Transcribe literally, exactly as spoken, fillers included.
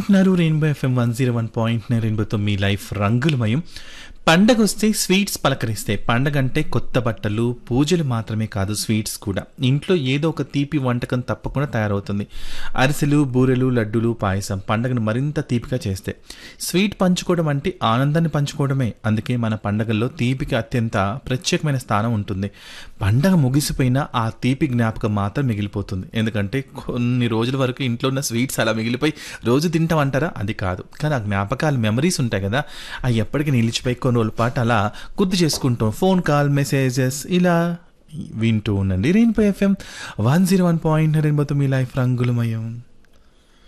వింటున్నారు rainbow FM one zero one point nine రెయిన్బోతో మీ life రంగులమయం. పండగ వస్తే స్వీట్స్ పలకరిస్తే. పండగ అంటే కొత్త బట్టలు, పూజలు మాత్రమే కాదు, స్వీట్స్ కూడా. ఇంట్లో ఏదో ఒక తీపి వంటకం తప్పకుండా తయారవుతుంది. అరిసెలు, బూరెలు, లడ్డూలు, పాయసం పండగను మరింత తీపిగా చేస్తాయి. స్వీట్ పంచుకోవడం అంటే ఆనందాన్ని పంచుకోవడమే. అందుకే మన పండగల్లో తీపికి అత్యంత ప్రత్యేకమైన స్థానం ఉంటుంది. పండగ ముగిసిపోయినా ఆ తీపి జ్ఞాపకం మాత్రం మిగిలిపోతుంది. ఎందుకంటే కొన్ని రోజుల వరకు ఇంట్లో ఉన్న స్వీట్స్ అలా మిగిలిపోయి రోజు తింటామంటారా, అది కాదు. కానీ ఆ జ్ఞాపకాలు, మెమరీస్ ఉంటాయి కదా, అవి ఎప్పటికీ నిలిచిపోయి కొన్ని రోజుల పాటు అలా గుర్తు చేసుకుంటాం. ఫోన్ కాల్, మెసేజెస్ ఇలా వింటూ ఉండండి rainbow FM one zero one point రెయిన్బోతో మీ లైఫ్ రంగులమయం.